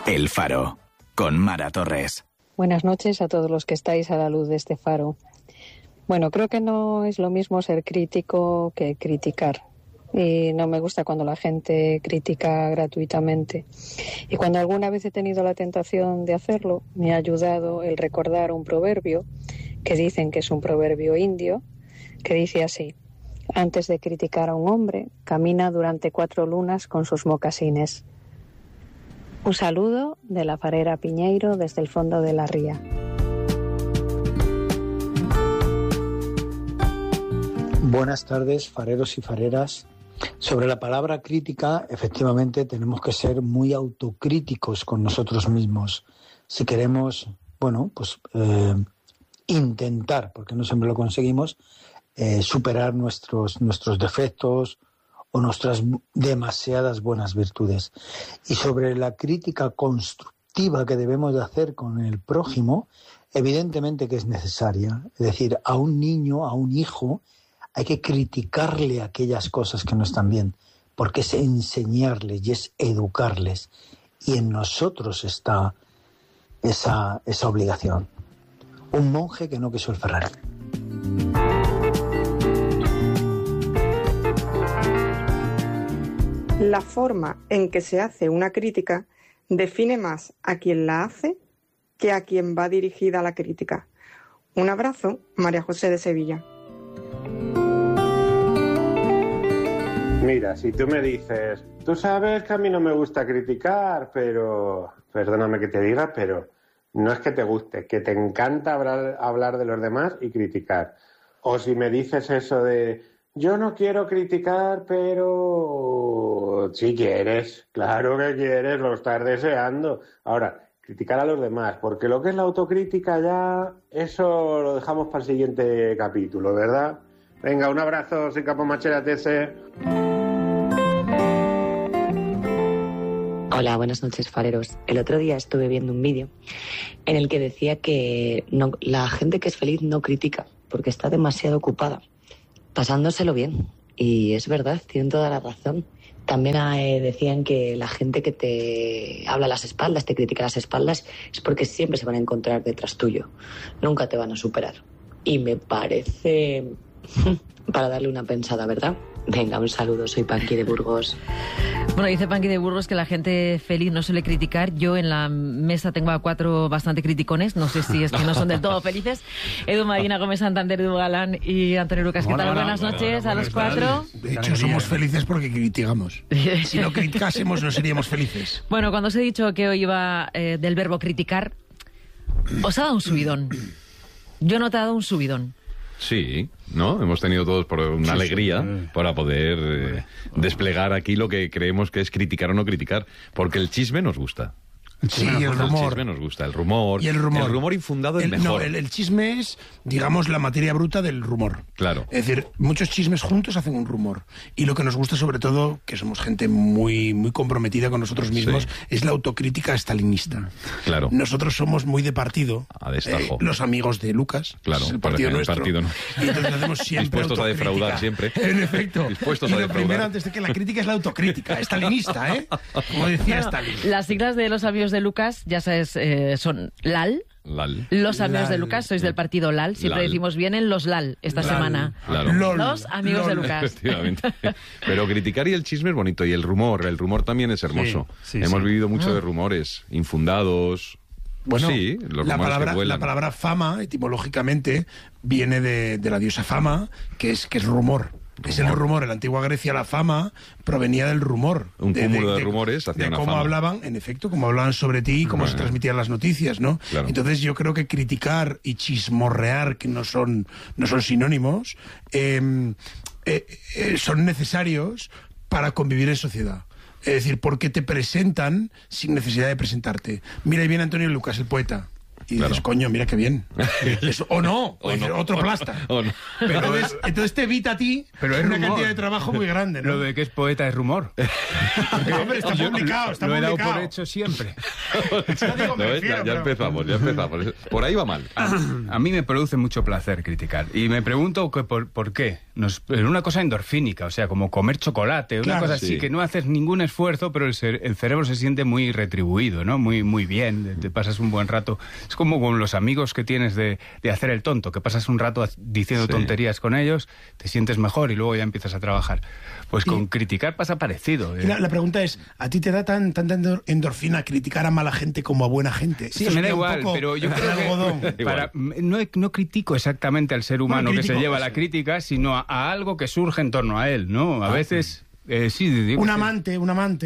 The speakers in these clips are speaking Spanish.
El Faro, con Mara Torres. Buenas noches a todos los que estáis a la luz de este faro. Bueno, creo que no es lo mismo ser crítico que criticar. Y no me gusta cuando la gente critica gratuitamente. Y cuando alguna vez he tenido la tentación de hacerlo, me ha ayudado el recordar un proverbio, que dicen que es un proverbio indio, que dice así: antes de criticar a un hombre, camina durante 4 lunas con sus mocasines. Un saludo de la farera Piñeiro desde el fondo de la ría. Buenas tardes, fareros y fareras. Sobre la palabra crítica, efectivamente tenemos que ser muy autocríticos con nosotros mismos. Si queremos, intentar, porque no siempre lo conseguimos, superar nuestros defectos o nuestras demasiadas buenas virtudes. Y sobre la crítica constructiva que debemos de hacer con el prójimo, evidentemente que es necesaria. Es decir, a un niño, a un hijo, hay que criticarle aquellas cosas que no están bien, porque es enseñarles y es educarles. Y en nosotros está esa obligación. Un monje que no quiso el Ferrari. La forma en que se hace una crítica define más a quien la hace que a quien va dirigida la crítica. Un abrazo, María José de Sevilla. Mira, si tú me dices, tú sabes que a mí no me gusta criticar, pero, perdóname que te diga, pero no es que te guste, que te encanta hablar de los demás y criticar. O si me dices eso de, yo no quiero criticar, pero sí quieres, claro que quieres, lo estás deseando. Ahora, criticar a los demás, porque lo que es la autocrítica ya, eso lo dejamos para el siguiente capítulo, ¿verdad? Venga, un abrazo, soy Capo Machera TS. Hola, buenas noches, fareros. El otro día estuve viendo un vídeo en el que decía que la gente que es feliz no critica porque está demasiado ocupada, pasándoselo bien. Y es verdad, tienen toda la razón. También decían que la gente que te habla a las espaldas, te critica a las espaldas, es porque siempre se van a encontrar detrás tuyo. Nunca te van a superar. Y me parece para darle una pensada, ¿verdad? Venga, un saludo, soy Panqui de Burgos. Bueno, dice Panqui de Burgos que la gente feliz no suele criticar. Yo en la mesa tengo a 4 bastante criticones, no sé si es que no son del todo felices. Edu Marina, Gómez Santander, Edu Galán y Antonio Lucas. ¿Qué tal? Buenas noches a los 4. De hecho, somos felices porque criticamos. Si no criticásemos, no seríamos felices. Bueno, cuando os he dicho que hoy iba del verbo criticar, os ha dado un subidón. Yo no te he dado un subidón. Sí, ¿no? Hemos tenido todos por una alegría para poder desplegar aquí lo que creemos que es criticar o no criticar, porque el chisme nos gusta. Sí, y el rumor. El chisme nos gusta, el rumor. Y el rumor. El rumor infundado es mejor. No, el chisme es, digamos, la materia bruta del rumor. Claro. Es decir, muchos chismes juntos hacen un rumor. Y lo que nos gusta, sobre todo, que somos gente muy, muy comprometida con nosotros mismos, es la autocrítica stalinista. Claro. Nosotros somos muy de partido. A destajo. Los amigos de Lucas. Claro, es el partido nuestro. El partido, ¿no? Y entonces hacemos siempre dispuestos a defraudar siempre. En efecto. Dispuestos y a lo defraudar. primero, antes de que la crítica, es la autocrítica. Stalinista, ¿eh? Como decía Stalin. Las siglas de los amigos de Lucas, ya sabes, son LAL. LAL. Los amigos de Lucas, sois del partido LAL. Siempre decimos, vienen los LAL esta semana. Claro. Los amigos de Lucas. Efectivamente. Pero criticar y el chisme es bonito. Y el rumor también es hermoso. Hemos vivido mucho de rumores infundados. Bueno, sí, los rumores que vuelan. La palabra fama, etimológicamente, viene de la diosa Fama, que es rumor. Es el rumor. En la antigua Grecia la fama provenía del rumor. Un cúmulo de rumores hacia una cómo fama. hablaban, en efecto, cómo hablaban sobre ti y cómo se transmitían las noticias, ¿no? Claro. Entonces yo creo que criticar y chismorrear, que no son sinónimos, son necesarios para convivir en sociedad. Es decir, porque te presentan sin necesidad de presentarte. Mira, ahí viene Antonio Lucas, el poeta. Y dices, coño, mira qué bien. O no, otro plasta. No. Entonces te evita a ti pero es una rumor. cantidad de trabajo muy grande, ¿no? Lo de que es poeta es rumor. Hombre, está publicado, está lo he publicado. dado por hecho siempre. Digo, me ¿No ves? refiero, Ya empezamos. Por ahí va mal. A mí me produce mucho placer criticar. Y me pregunto por qué. Es una cosa endorfínica, o sea, como comer chocolate, una Claro, cosa así sí. que no haces ningún esfuerzo, pero el cerebro se siente muy retribuido, ¿no? Muy bien, te pasas un buen rato. Es como con los amigos que tienes de hacer el tonto, que pasas un rato diciendo Sí. tonterías con ellos, te sientes mejor y luego ya empiezas a trabajar. Pues con criticar pasa parecido. Y la pregunta es, ¿a ti te da tanta endorfina criticar a mala gente como a buena gente? Sí, Esto me da sería un igual, poco pero yo de creo algodón. que no critico exactamente al ser humano que se critico, lleva pues, la crítica, sino a algo que surge en torno a él, ¿no? A veces... sí, digo, Un sí. amante.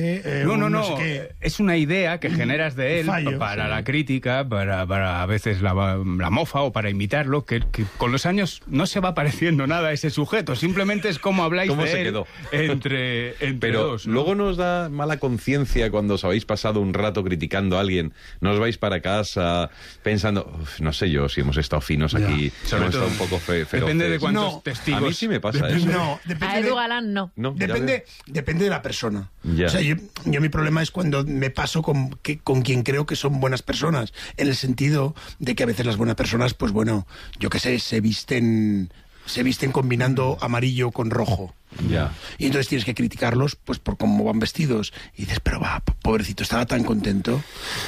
No, sé qué. es una idea que generas de él fallo, para sí. la crítica, para a veces la mofa o para imitarlo, que con los años no se va pareciendo nada a ese sujeto, simplemente es como habláis ¿Cómo de se él quedó? entre Pero dos, ¿no? luego nos da mala conciencia cuando os habéis pasado un rato criticando a alguien, no os vais para casa pensando, no sé yo si hemos estado finos aquí, Sobre hemos todo, estado un poco feroces. depende de cuántos No, testigos. A mí sí me pasa Depende- eso. No, A depende Edu de... Galán no. No, ya Depende de la persona. Ya. O sea, yo mi problema es cuando me paso con quien creo que son buenas personas, en el sentido de que a veces las buenas personas, pues bueno, yo qué sé, se visten combinando amarillo con rojo. Ya. Y entonces tienes que criticarlos pues por cómo van vestidos. Y dices, pero va, pobrecito, estaba tan contento.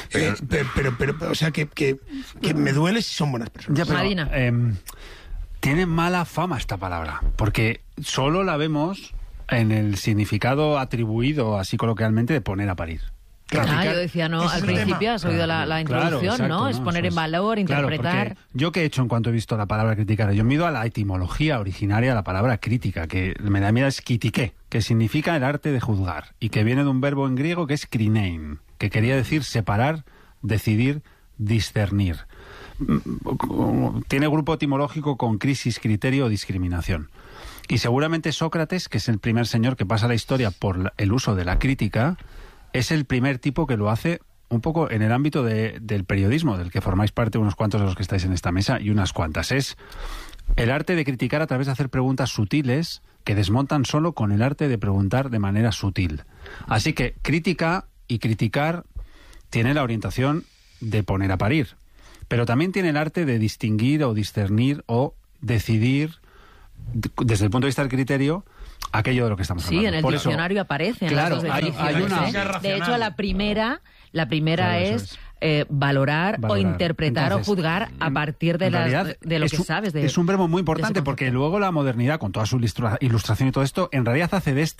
Pero o sea, que me duele si son buenas personas. Ya, pero, Marina. Tiene mala fama esta palabra, porque solo la vemos en el significado atribuido, así coloquialmente, de poner a parir. Yo decía, no, Ese al es el principio tema. has oído la introducción, exacto, ¿no? Es poner en Eso valor, Claro, interpretar. porque yo que he hecho en cuanto he visto la palabra criticar, yo me he ido a la etimología originaria de la palabra crítica, que me da miedo, es kitike, que significa el arte de juzgar, y que viene de un verbo en griego que es krinein, que quería decir separar, decidir, discernir. Tiene grupo etimológico con crisis, criterio o discriminación. Y seguramente Sócrates, que es el primer señor que pasa la historia por el uso de la crítica, es el primer tipo que lo hace un poco en el ámbito del periodismo, del que formáis parte unos cuantos de los que estáis en esta mesa y unas cuantas. Es el arte de criticar a través de hacer preguntas sutiles que desmontan solo con el arte de preguntar de manera sutil. Así que crítica y criticar tiene la orientación de poner a parir, pero también tiene el arte de distinguir o discernir o decidir desde el punto de vista del criterio aquello de lo que estamos hablando. Sí, en el Por eso, diccionario aparece. En claro, las dos hay definiciones, una... De hecho, la primera Claro, eso es valorar o interpretar Entonces, o juzgar a partir de, en realidad, de lo es que un- sabes. Es un verbo muy de importante ese porque concepto. luego la modernidad, con toda su ilustración y todo esto, en realidad hace de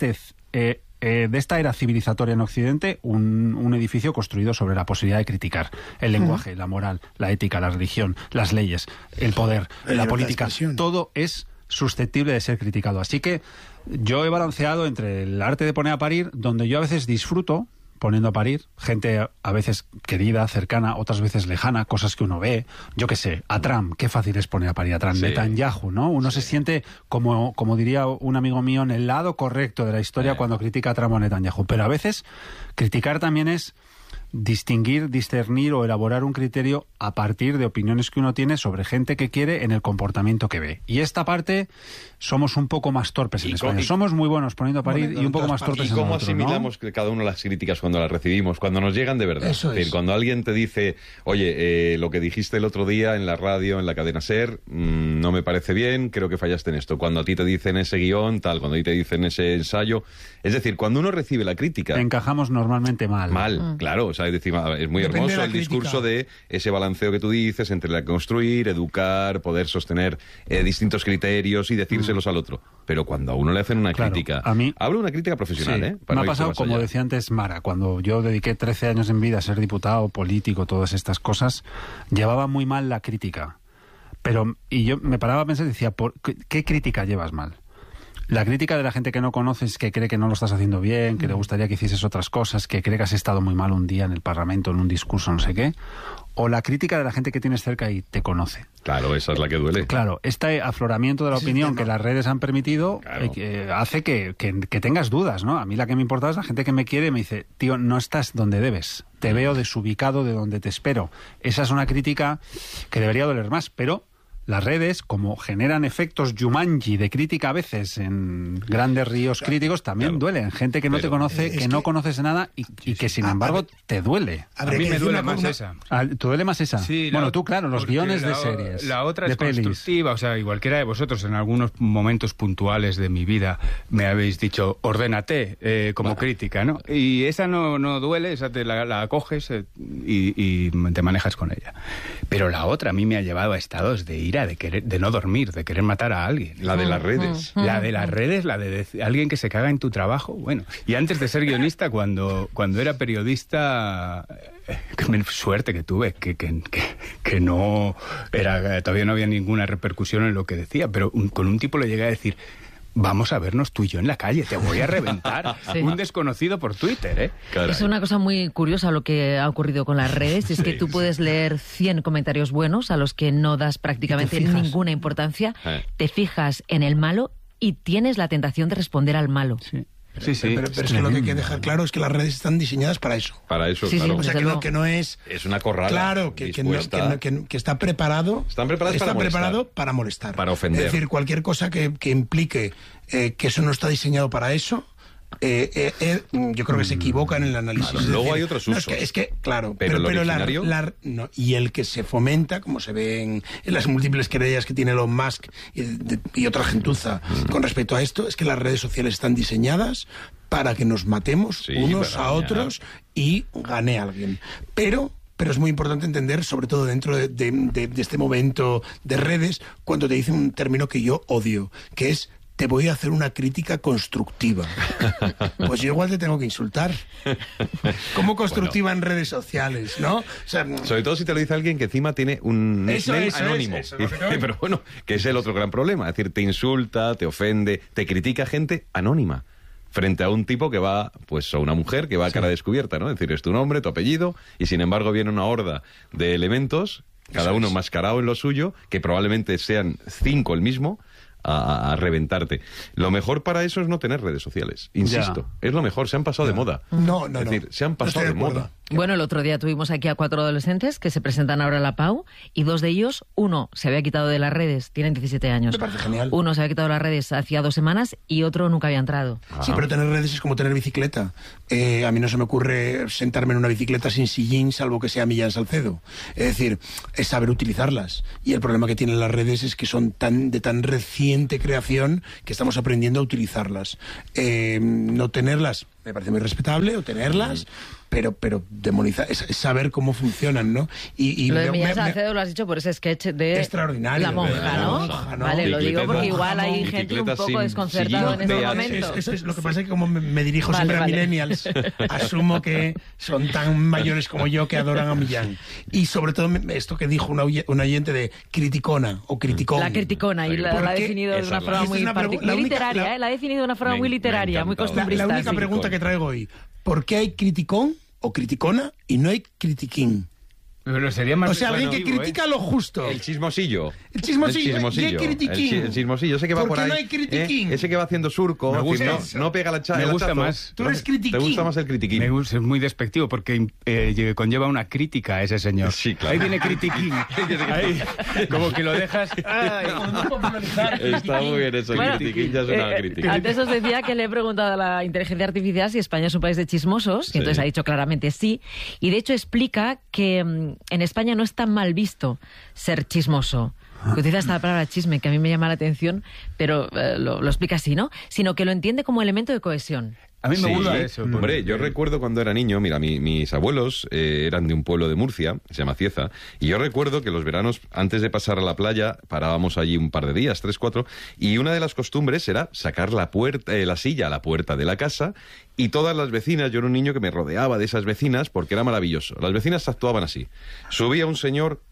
esta era civilizatoria en Occidente un edificio construido sobre la posibilidad de criticar el lenguaje, la moral, la ética, la religión, las leyes, el poder, La la libertad de política. expresión. Todo es susceptible de ser criticado. Así que yo he balanceado entre el arte de poner a parir, donde yo a veces disfruto poniendo a parir, gente a veces querida, cercana, otras veces lejana, cosas que uno ve, yo qué sé, a Trump, qué fácil es poner a parir a Trump, Sí. Netanyahu, ¿no? Uno se siente, como diría un amigo mío, en el lado correcto de la historia cuando critica a Trump o Netanyahu, pero a veces criticar también es distinguir, discernir o elaborar un criterio a partir de opiniones que uno tiene sobre gente que quiere en el comportamiento que ve. Y esta parte somos un poco más torpes en Y España. co- y- Somos muy buenos poniendo a parir Bueno, y un poco en más todas torpes ¿Y en cómo lo otro, ¿no? asimilamos que cada uno las críticas cuando las recibimos? Cuando nos llegan de verdad. Eso Es decir, es. cuando alguien te dice, oye, lo que dijiste el otro día en la radio, en la cadena SER, no me parece bien, creo que fallaste en esto. Cuando a ti te dicen ese guión, tal, cuando a ti te dicen ese ensayo. Es decir, cuando uno recibe la crítica... Encajamos normalmente mal. Mal, claro, o sea, es decir, es muy Depende de hermoso la el crítica. discurso de ese balanceo que tú dices entre la construir, educar, poder sostener distintos criterios y decírselos al otro. Pero cuando a uno le hacen una Claro, crítica, a mí- hablo de una crítica profesional, Sí, ¿eh? Para me ha irse pasado, más como allá. decía antes Mara, cuando yo dediqué 13 años en vida a ser diputado, político, todas estas cosas, llevaba muy mal la crítica. Y yo me paraba a pensar y decía, ¿qué crítica llevas mal? La crítica de la gente que no conoces, que cree que no lo estás haciendo bien, que le gustaría que hicieses otras cosas, que cree que has estado muy mal un día en el Parlamento, en un discurso, no sé qué. O la crítica de la gente que tienes cerca y te conoce. Claro, esa es la que duele. Claro, este afloramiento de la opinión que las redes han permitido hace que tengas dudas, ¿no? A mí la que me importa es la gente que me quiere y me dice, tío, no estás donde debes, te veo desubicado de donde te espero. Esa es una crítica que debería doler más, pero las redes, como generan efectos Jumanji de crítica a veces en grandes ríos críticos, también duelen. Gente que no te conoce, que no conoces nada y que sin embargo te duele. A mí me duele más esa. ¿Te duele más esa? Sí, bueno, tú, claro, los guiones de series. La otra de es constructiva, o sea, y cualquiera de vosotros en algunos momentos puntuales de mi vida me habéis dicho, ordénate como crítica, ¿no? Y esa no duele, esa te la coges y te manejas con ella. Pero la otra a mí me ha llevado a estados de ira, de no dormir, de querer matar a alguien. La de las redes. La de las redes, la de alguien que se caga en tu trabajo. Bueno, y antes de ser guionista, cuando era periodista, suerte que tuve, que no era, todavía no había ninguna repercusión en lo que decía, pero con un tipo le llegué a decir, vamos a vernos tú y yo en la calle, te voy a reventar. Sí. Un desconocido por Twitter, ¿eh? Es una cosa muy curiosa lo que ha ocurrido con las redes, es que tú puedes leer 100 comentarios buenos a los que no das prácticamente ninguna importancia, te fijas en el malo y tienes la tentación de responder al malo. Sí. Pero es que lo que hay que dejar claro es que las redes están diseñadas para eso. Para eso, sí, claro. Sí, o sea, que no es... Es una corrala. Claro, que está preparado... Está preparado para molestar. Para ofender. Es decir, cualquier cosa que implique que eso no está diseñado para eso... yo creo que se equivocan en el análisis. Claro, luego hay otros usos. Es que claro, pero el originario... y el que se fomenta, como se ve en las múltiples querellas que tiene Elon Musk y otra gentuza con respecto a esto, es que las redes sociales están diseñadas para que nos matemos unos a otros y gane alguien. Pero es muy importante entender, sobre todo dentro de este momento de redes, cuando te dicen un término que yo odio, que es: te voy a hacer una crítica constructiva. Pues yo igual te tengo que insultar. ¿Cómo constructiva en redes sociales, no? O sea, sobre todo si te lo dice alguien que encima tiene un nickname anónimo. Pero bueno, que es el otro gran problema. Es decir, te insulta, te ofende, te critica gente anónima. Frente a un tipo que va, pues a una mujer que va a cara descubierta, ¿no? Es decir, es tu nombre, tu apellido, y sin embargo viene una horda de elementos, cada uno mascarado en lo suyo, que probablemente sean 5 el mismo, a reventarte. Lo mejor para eso es no tener redes sociales, insisto. Es lo mejor, se han pasado de moda. No. Es decir, se han pasado de moda. Bueno, el otro día tuvimos aquí a 4 adolescentes que se presentan ahora a la PAU y 2 de ellos, uno se había quitado de las redes, tienen 17 años. Me parece genial. Uno se había quitado de las redes hacía 2 semanas y otro nunca había entrado. Sí, pero tener redes es como tener bicicleta. A mí no se me ocurre sentarme en una bicicleta sin sillín, salvo que sea Millán Salcedo. Es decir, es saber utilizarlas. Y el problema que tienen las redes es que son de tan reciente creación que estamos aprendiendo a utilizarlas. No tenerlas me parece muy respetable, o tenerlas, pero demonizar, es saber cómo funcionan, ¿no? Y lo de Millán Salcedo lo has dicho por ese sketch de extraordinario, la monja, ¿no? Vale, lo digo porque igual hay gente un poco desconcertada en este momento. Eso es lo que pasa, es que como me dirijo siempre a millennials, asumo que son tan mayores como yo que adoran a Millán. Y sobre todo esto que dijo un oyente de criticona o criticón. La criticona, y la ha definido de una forma muy literaria, la ha definido de una forma muy literaria, muy costumbrista. La única pregunta que traigo hoy: ¿por qué hay criticón o criticona y no hay critiquín? Pero sería más, o sea, alguien que critica lo justo. El chismosillo. El chismosillo. Y hay critiquín. El chismosillo, ese que va por ahí. ¿Por qué no hay critiquín? Ese que va haciendo surco. No pega la chaza. Me gusta más. Tú eres critiquín. Te gusta más el critiquín. Me gusta, es muy despectivo porque conlleva una crítica a ese señor. Sí, claro. Ahí viene critiquín. Ahí, como que lo dejas. Está muy bien eso, el critiquín ya es una crítica. Antes os decía que le he preguntado a la inteligencia artificial si España es un país de chismosos, y entonces ha dicho claramente sí. Y de hecho explica que en España no es tan mal visto ser chismoso. Utiliza esta palabra chisme, que a mí me llama la atención, pero lo explica así, ¿no? Sino que lo entiende como elemento de cohesión. A mí me gusta eso. Hombre, yo recuerdo cuando era niño, mira, mis abuelos eran de un pueblo de Murcia, se llama Cieza, y yo recuerdo que los veranos, antes de pasar a la playa, parábamos allí un par de días, 3, 4, y una de las costumbres era sacar la silla a la puerta de la casa, y todas las vecinas, yo era un niño que me rodeaba de esas vecinas porque era maravilloso. Las vecinas actuaban así: subía un señor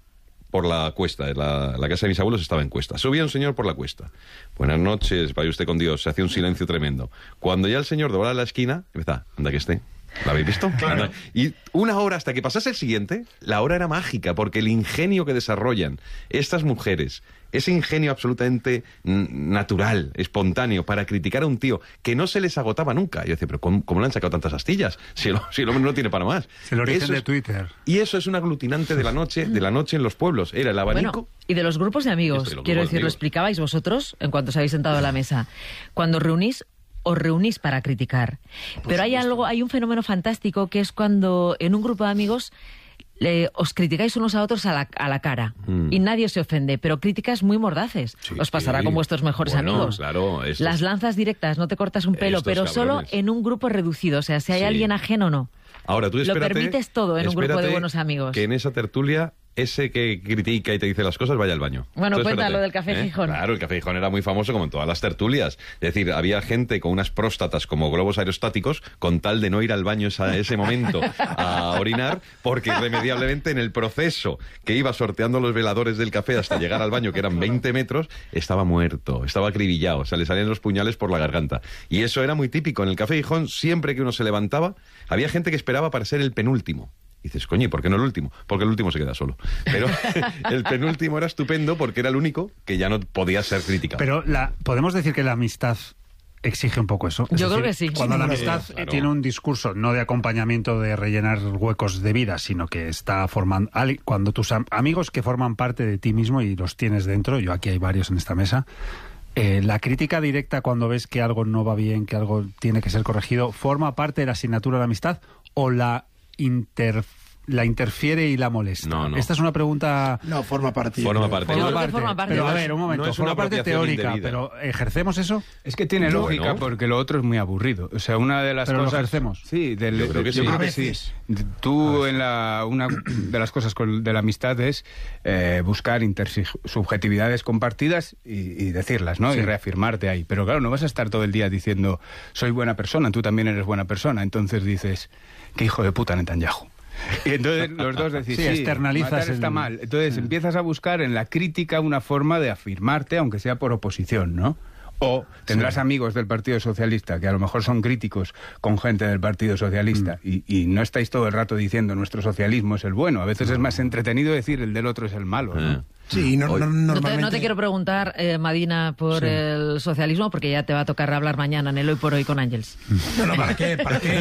por la cuesta. La casa de mis abuelos estaba en cuesta. Subía un señor por la cuesta. Buenas noches, vaya usted con Dios. Se hacía un silencio tremendo. Cuando ya el señor doblaba la esquina, empezaba, anda que esté. ¿Lo habéis visto? Claro. Y una hora hasta que pasase el siguiente, la hora era mágica, porque el ingenio que desarrollan estas mujeres, ese ingenio absolutamente natural, espontáneo, para criticar a un tío que no se les agotaba nunca. Yo decía, pero ¿cómo le han sacado tantas astillas? Si el hombre no tiene para más. Es el origen de Twitter. Y eso es un aglutinante de la noche en los pueblos. Era el abanico. Bueno, y de los grupos de amigos, quiero decir, lo explicabais vosotros en cuanto os habéis sentado a la mesa. Cuando os reunís para criticar. Pero hay un fenómeno fantástico que es cuando en un grupo de amigos os criticáis unos a otros a la cara y nadie se ofende, pero críticas muy mordaces. Sí, os pasará con vuestros mejores amigos. Claro, las lanzas directas, no te cortas un pelo, pero cabrones. solo en un grupo reducido, o sea, si hay alguien ajeno o no. Ahora, tú lo permites todo en un grupo de buenos amigos. Que en esa tertulia ese que critica y te dice las cosas vaya al baño. Bueno, Entonces, cuéntalo del Café Gijón. Claro, el Café Gijón era muy famoso como en todas las tertulias. Es decir, había gente con unas próstatas como globos aerostáticos con tal de no ir al baño ese momento a orinar, porque irremediablemente en el proceso que iba sorteando los veladores del café hasta llegar al baño, que eran 20 metros, estaba muerto, estaba acribillado, o sea, le salían los puñales por la garganta. Y eso era muy típico. En el Café Gijón, siempre que uno se levantaba, había gente que esperaba para ser el penúltimo. Y dices, coño, ¿y por qué no el último? Porque el último se queda solo. Pero el penúltimo era estupendo porque era el único que ya no podía ser criticado. Pero podemos decir que la amistad exige un poco eso. Yo creo que sí. Cuando la amistad tiene un discurso no de acompañamiento de rellenar huecos de vida, sino que está formando... Cuando tus amigos que forman parte de ti mismo y los tienes dentro, yo aquí hay varios en esta mesa, la crítica directa cuando ves que algo no va bien, que algo tiene que ser corregido, ¿forma parte de la asignatura de la amistad o la interfiere y la molesta? No. Esta es una pregunta... No, forma parte. Forma parte. Pero a ver, un momento, no es una forma parte teórica, indebida. pero ¿ejercemos eso? Es que tiene lógica, porque lo otro es muy aburrido. O sea, una de las pero cosas... lo ejercemos. Sí, yo creo que sí. Yo creo que sí. Tú, una de las cosas de la amistad es buscar intersubjetividades compartidas y decirlas, ¿no? Sí. Y reafirmarte ahí. Pero claro, no vas a estar todo el día diciendo, soy buena persona, tú también eres buena persona. Entonces dices, qué hijo de puta Netanyahu. Y entonces los dos decís, sí, externalizas matar está mal. Entonces empiezas a buscar en la crítica una forma de afirmarte, aunque sea por oposición, ¿no? O tendrás amigos del Partido Socialista que a lo mejor son críticos con gente del Partido Socialista y no estáis todo el rato diciendo nuestro socialismo es el bueno. A veces es más entretenido decir el del otro es el malo, ¿no? Sí, normalmente... No te quiero preguntar, Madina, por el socialismo, porque ya te va a tocar hablar mañana en el Hoy por Hoy con Ángels. No, ¿para qué?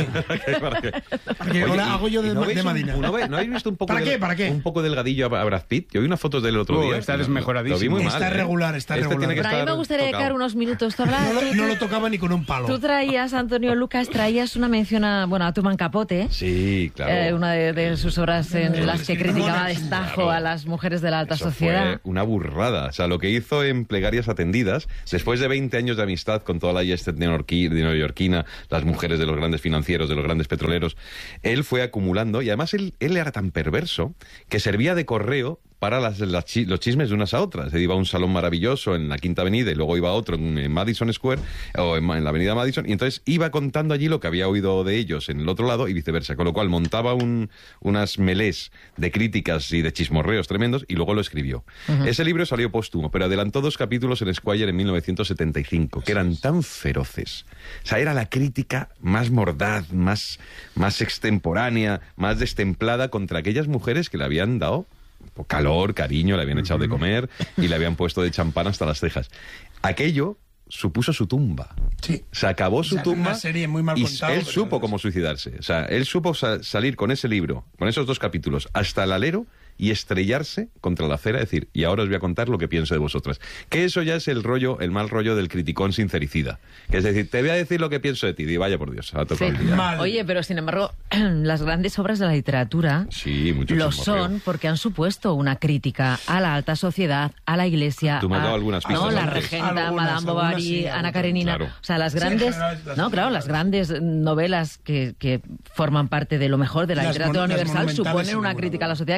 Porque ahora hago yo de Madina. ¿No habéis visto un poco ¿Para qué? un poco delgadillo a Brad Pitt? Yo vi unas fotos del otro día. Está desmejoradísimo. Lo vi muy mal, está regular. Pero a mí me gustaría dedicar unos minutos. No lo tocaba ni con un palo. Tú traías, Antonio Lucas, una mención a Truman Capote. Sí, claro. Una de sus obras en las que criticaba a destajo a las mujeres de la alta sociedad. Fue una burrada. O sea, lo que hizo en Plegarias Atendidas, después de 20 años de amistad con toda la yeste neoyorquina, las mujeres de los grandes financieros, de los grandes petroleros, él fue acumulando, y además él era tan perverso que servía de correo para los chismes de unas a otras. Iba a un salón maravilloso en la Quinta Avenida y luego iba a otro en Madison Square o en la Avenida Madison, y entonces iba contando allí lo que había oído de ellos en el otro lado y viceversa, con lo cual montaba unas melés de críticas y de chismorreos tremendos y luego lo escribió. Ese libro salió póstumo, pero adelantó 2 capítulos en Esquire en 1975, que eran tan feroces. O sea, era la crítica más mordaz, más extemporánea, más destemplada contra aquellas mujeres que le habían dado calor, cariño, le habían echado de comer y le habían puesto de champán hasta las cejas. Aquello supuso su tumba. Sí. Se acabó su tumba, una serie muy mal y contado, él supo cómo suicidarse. O sea, él supo salir con ese libro, con esos 2 capítulos, hasta el alero y estrellarse contra la acera, decir, y ahora os voy a contar lo que pienso de vosotras. Que eso ya es el mal rollo del criticón sincericida. Que es decir, te voy a decir lo que pienso de ti. Y vaya por Dios, ha tocado el día. Oye, pero sin embargo, las grandes obras de la literatura lo son porque han supuesto una crítica a la alta sociedad, a la Iglesia, Tú me has dado algunas pistas la antes. regenta, Madame Bovary, Ana Karenina. Claro. O sea, las grandes, las grandes novelas que forman parte de lo mejor de la literatura universal suponen una crítica a la sociedad que no entendería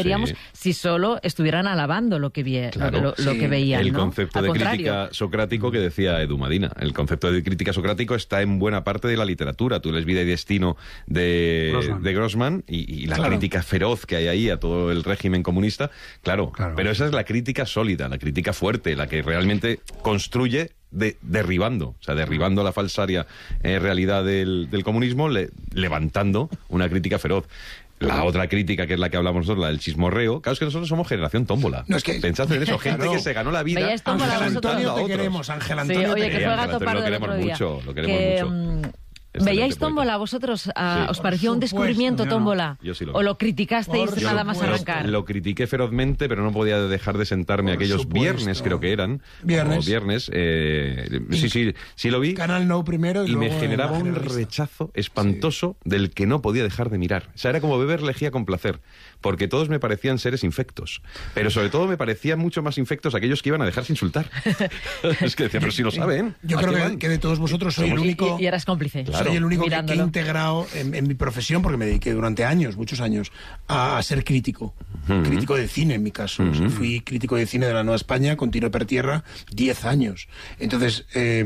diríamos si solo estuvieran alabando lo que, lo que veían. El ¿no? concepto de crítica socrático que decía Edu Madina. El concepto de crítica socrático está en buena parte de la literatura. Tú lees Vida y Destino de Grossman y la crítica feroz que hay ahí a todo el régimen comunista. Claro, pero esa es la crítica sólida, la crítica fuerte, la que realmente construye derribando la falsaria realidad del comunismo, levantando una crítica feroz. La otra crítica, que es la que hablamos nosotros, la del chismorreo, claro, es que nosotros somos generación tómbola. No, es que pensad en eso, gente que se ganó la vida. ¿Veíais tómbola vosotros? Ángel Antonio te queremos, Ángel Antonio. Sí, oye, que fue Gato Pardo el otro día. Lo queremos mucho. ¿Veíais tómbola vosotros? ¿Os pareció un descubrimiento tómbola? Yo sí lo ¿O lo criticasteis nada más arrancar? Lo critiqué ferozmente, pero no podía dejar de sentarme aquellos viernes, creo que eran. Viernes. Sí lo vi. Canal No primero y me generaba un rechazo espantoso del que no podía dejar de mirar. O sea, era como beber lejía con placer, porque todos me parecían seres infectos. Pero sobre todo me parecían mucho más infectos aquellos que iban a dejarse insultar. Es que decía, pero si lo saben. Yo creo que de todos vosotros soy el único... Y eras cómplice. Soy el único que he integrado en mi profesión, porque me dediqué durante muchos años, a ser crítico. Crítico de cine, en mi caso. O sea, fui crítico de cine de la Nueva España, con Tino Pertierra, 10 años. Entonces,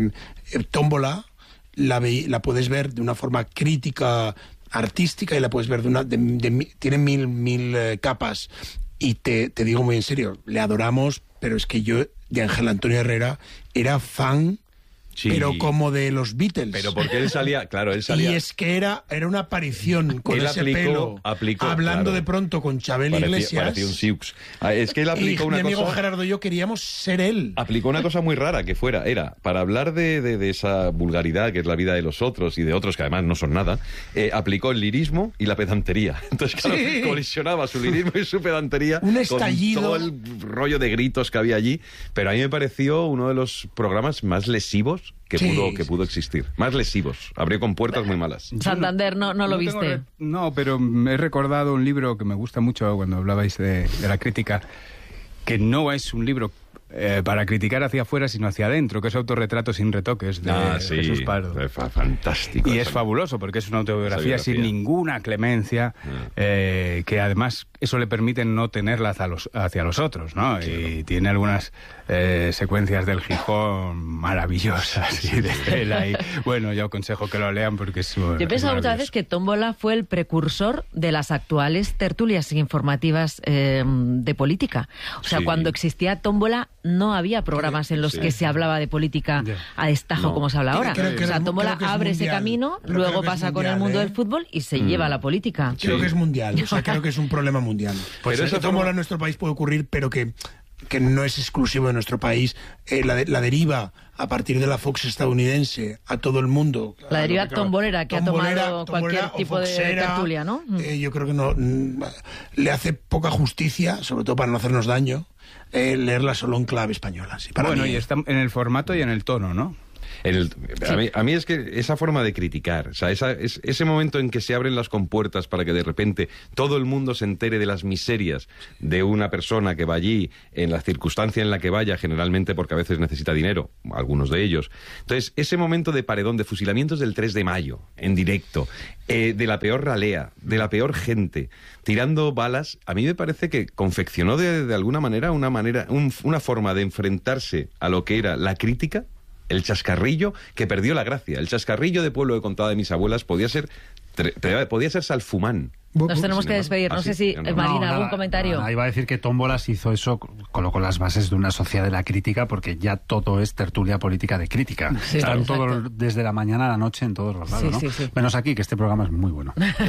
Tómbola la puedes ver de una forma crítica, artística, y la puedes ver tiene mil capas. Y te digo muy en serio, le adoramos, pero es que yo, de Ángel Antonio Herrera, era fan... Sí. Pero como de los Beatles. Pero porque él salía. Y es que era una aparición con ese pelo. Hablando de pronto con Chabel Iglesias. Parecía un Siux. Es que él aplicó una cosa. Mi amigo Gerardo y yo queríamos ser él. Aplicó una cosa muy rara, que era para hablar de esa vulgaridad que es la vida de los otros y de otros que además no son nada, aplicó el lirismo y la pedantería. Entonces, claro, colisionaba su lirismo y su pedantería un estallido. Con todo el rollo de gritos que había allí. Pero a mí me pareció uno de los programas más lesivos que pudo existir. Más lesivos. Abrió con puertas muy malas. Santander, no lo viste. No, pero me he recordado un libro que me gusta mucho cuando hablabais de la crítica, que no es un libro para criticar hacia afuera, sino hacia adentro, que es Autorretrato sin retoques, de Jesús Pardo. Fantástico. Y es fabuloso, porque es una autobiografía sin ninguna clemencia, que además eso le permite no tenerla hacia los otros, ¿no? Claro. Y tiene algunas secuencias del Gijón maravillosas y de Cela. Y bueno, yo aconsejo que lo lean porque es... Yo he pensado muchas veces que Tómbola fue el precursor de las actuales tertulias informativas de política. O sea, cuando existía Tómbola no había programas en los que se hablaba de política a destajo como se habla ahora. O sea, Tómbola abre ese camino, luego pasa con el mundo del fútbol y se lleva a la política. Creo que es mundial, o sea, creo que es un problema mundial. Pues eso Tómbola en nuestro país puede ocurrir, pero que no es exclusivo de nuestro país. La deriva a partir de la Fox estadounidense a todo el mundo. La deriva tombolera que ha tomado cualquier tipo de tertulia, ¿no? Yo creo que no le hace poca justicia, sobre todo para no hacernos daño, leerla solo en clave española. Sí, y está en el formato y en el tono, ¿no? A mí es que esa forma de criticar, o sea, ese momento en que se abren las compuertas para que de repente todo el mundo se entere de las miserias de una persona que va allí, en la circunstancia en la que vaya, generalmente porque a veces necesita dinero, algunos de ellos. Entonces, ese momento de paredón, de fusilamientos del 3 de mayo, en directo, de la peor ralea, de la peor gente, tirando balas, a mí me parece que confeccionó de alguna manera una forma de enfrentarse a lo que era la crítica, el chascarrillo, que perdió la gracia. El chascarrillo de pueblo que contaba de mis abuelas podía ser salfumán. Nos tenemos que despedir. No sé si, Marina, algún comentario. Iba a decir que Tómbolas hizo eso, colocó las bases de una sociedad de la crítica, porque ya todo es tertulia política de crítica. Sí, están todos desde la mañana a la noche en todos los lados, ¿no? Sí. Menos aquí, que este programa es muy bueno.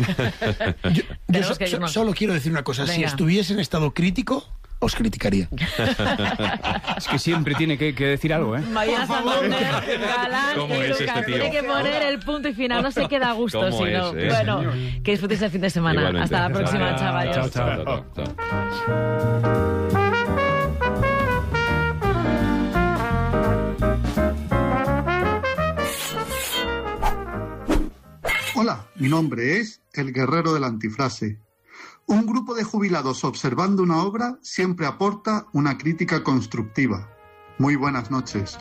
yo solo quiero decir una cosa. Venga. Si estuviese en estado crítico, os criticaría. Es que siempre tiene que decir algo, ¿eh? Marina Santander, Galán y Lucas. Tiene que poner el punto y final. No se queda a gusto, sino... Bueno, que disfrutéis el fin de semana. Igualmente. Hasta la próxima, chavales. Chao. Hola, mi nombre es El Guerrero de la Antifrase. Un grupo de jubilados observando una obra siempre aporta una crítica constructiva. Muy buenas noches.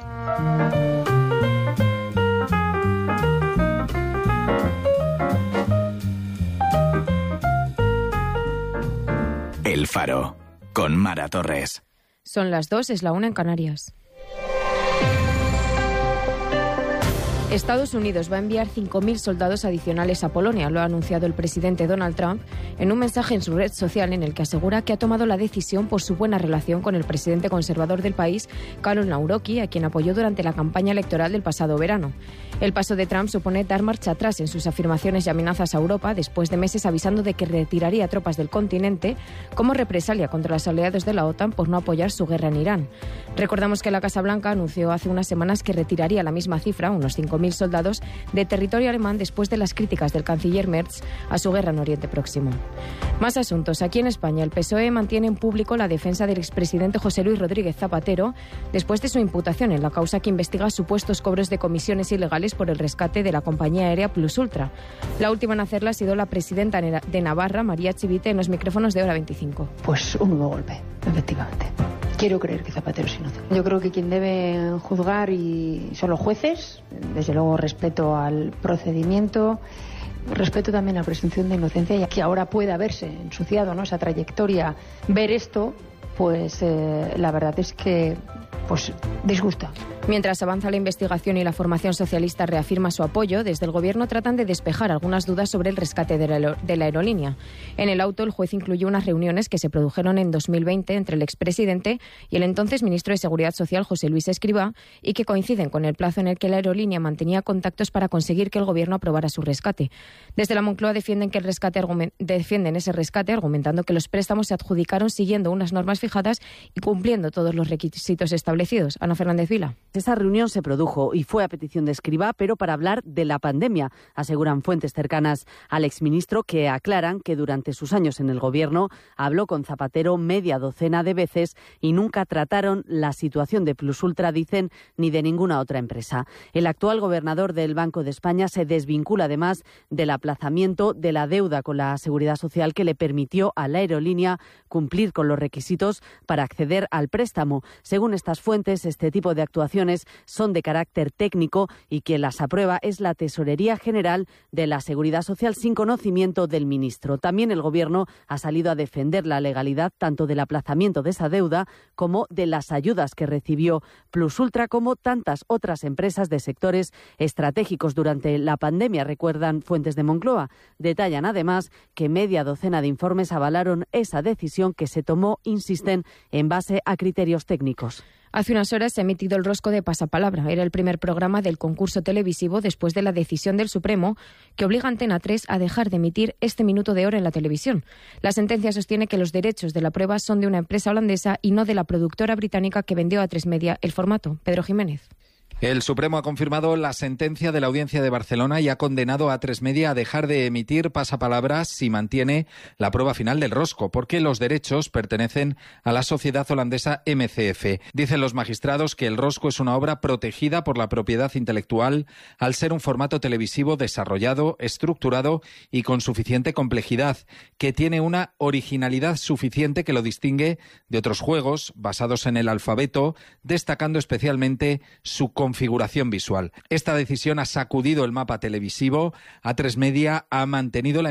El Faro, con Mara Torres. Son las 2, es la 1 en Canarias. Estados Unidos va a enviar 5.000 soldados adicionales a Polonia, lo ha anunciado el presidente Donald Trump en un mensaje en su red social en el que asegura que ha tomado la decisión por su buena relación con el presidente conservador del país, Karol Nawrocki, a quien apoyó durante la campaña electoral del pasado verano. El paso de Trump supone dar marcha atrás en sus afirmaciones y amenazas a Europa, después de meses avisando de que retiraría tropas del continente como represalia contra los aliados de la OTAN por no apoyar su guerra en Irán. Recordamos que la Casa Blanca anunció hace unas semanas que retiraría la misma cifra, unos 5.000 soldados, de territorio alemán después de las críticas del canciller Merz a su guerra en Oriente Próximo. Más asuntos. Aquí en España, el PSOE mantiene en público la defensa del expresidente José Luis Rodríguez Zapatero después de su imputación en la causa que investiga supuestos cobros de comisiones ilegales por el rescate de la compañía aérea Plus Ultra. La última en hacerla ha sido la presidenta de Navarra, María Chivite, en los micrófonos de Hora 25. Pues un nuevo golpe, efectivamente. Quiero creer que Zapatero es inocente. Yo creo que quien debe juzgar son los jueces. Desde luego respeto al procedimiento, respeto también a la presunción de inocencia, y que ahora puede haberse ensuciado, ¿no?, esa trayectoria. Ver esto, pues la verdad es que disgusta. Mientras avanza la investigación y la formación socialista reafirma su apoyo, desde el Gobierno tratan de despejar algunas dudas sobre el rescate de la aerolínea. En el auto, el juez incluyó unas reuniones que se produjeron en 2020 entre el expresidente y el entonces ministro de Seguridad Social, José Luis Escrivá, y que coinciden con el plazo en el que la aerolínea mantenía contactos para conseguir que el Gobierno aprobara su rescate. Desde la Moncloa defienden ese rescate, argumentando que los préstamos se adjudicaron siguiendo unas normas fijadas y cumpliendo todos los requisitos establecidos. Ana Fernández Vila. Esa reunión se produjo y fue a petición de Escrivá, pero para hablar de la pandemia, aseguran fuentes cercanas al exministro, que aclaran que durante sus años en el Gobierno habló con Zapatero media docena de veces y nunca trataron la situación de Plus Ultra, dicen, ni de ninguna otra empresa. El actual gobernador del Banco de España se desvincula además del aplazamiento de la deuda con la Seguridad Social que le permitió a la aerolínea cumplir con los requisitos para acceder al préstamo. Según estas fuentes, este tipo de actuaciones son de carácter técnico y quien las aprueba es la Tesorería General de la Seguridad Social sin conocimiento del ministro. También el Gobierno ha salido a defender la legalidad tanto del aplazamiento de esa deuda como de las ayudas que recibió Plus Ultra, como tantas otras empresas de sectores estratégicos durante la pandemia, recuerdan fuentes de Moncloa. Detallan además que media docena de informes avalaron esa decisión que se tomó, insisten, en base a criterios técnicos. Hace unas horas se ha emitido el rosco de Pasapalabra. Era el primer programa del concurso televisivo después de la decisión del Supremo que obliga a Antena 3 a dejar de emitir este minuto de oro en la televisión. La sentencia sostiene que los derechos de la prueba son de una empresa holandesa y no de la productora británica que vendió a 3 Media el formato. Pedro Jiménez. El Supremo ha confirmado la sentencia de la Audiencia de Barcelona y ha condenado a 3 Media a dejar de emitir Pasapalabra si mantiene la prueba final del rosco, porque los derechos pertenecen a la sociedad holandesa MCF. Dicen los magistrados que el rosco es una obra protegida por la propiedad intelectual al ser un formato televisivo desarrollado, estructurado y con suficiente complejidad, que tiene una originalidad suficiente que lo distingue de otros juegos basados en el alfabeto, destacando especialmente su configuración visual. Esta decisión ha sacudido el mapa televisivo. A3 Media ha mantenido la